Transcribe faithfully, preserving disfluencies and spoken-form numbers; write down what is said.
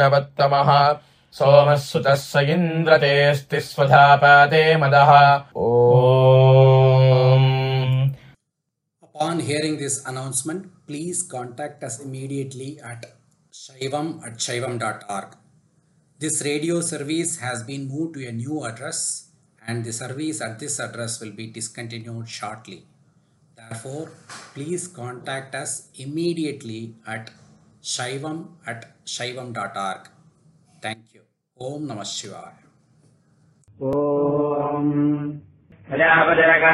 वत्तमः सोमः सुतः स इन्द्रतेऽस्ति स्वधापाते मदः ॐ. Upon hearing this announcement, please contact us immediately at shaivam at shaivam dot org. This radio service has been moved to a new address, and the service at this address will be discontinued shortly. Therefore, please contact us immediately at shaivam at shaivam dot org. Thank you. Om Namah Shivaya. Om.